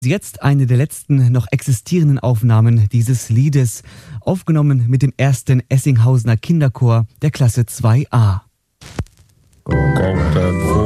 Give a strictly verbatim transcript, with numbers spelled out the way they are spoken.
Jetzt eine der letzten noch existierenden Aufnahmen dieses Liedes, aufgenommen mit dem ersten Essinghausener Kinderchor der Klasse zwei a. Kommt